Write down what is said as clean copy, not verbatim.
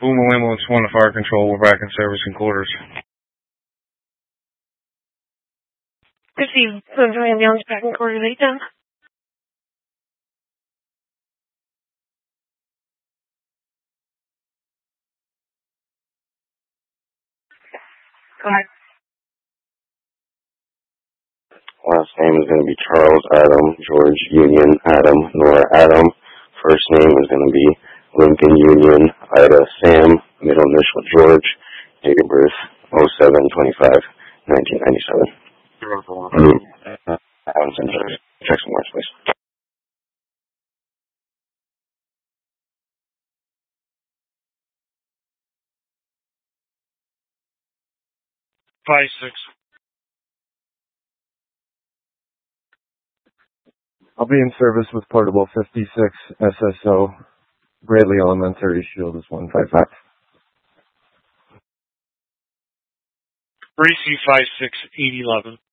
Boom Ambulance 1 to fire control. We're back in service in quarters. Receive Boom Ambulance back in quarters 8 down. Go ahead. Last name is going to be Charles Adam, George Union Adam, Nora Adam. First name is going to be Lincoln Union, Ida Sam, middle initial George, date of birth 07/25/1997. Check some words, please. 5-6. I'll be in service with Portable 56 SSO. Bradley Elementary, Shield is 155. Receive 5-6, 811.